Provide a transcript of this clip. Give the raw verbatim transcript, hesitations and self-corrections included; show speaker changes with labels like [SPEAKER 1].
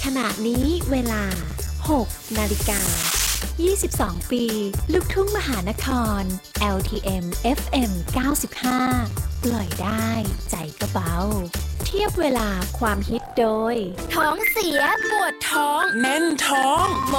[SPEAKER 1] ขณะนี้เวลาหกนาฬิกายี่สิบสองปีลูกทุ่งมหานคร แอล ที เอ็ม เอฟ เอ็ม เก้าสิบห้า ปล่อยได้ใจก็เบาเทียบเวลาความฮิตโดย
[SPEAKER 2] ท้องเสียปวดท้องแน่นท้องหม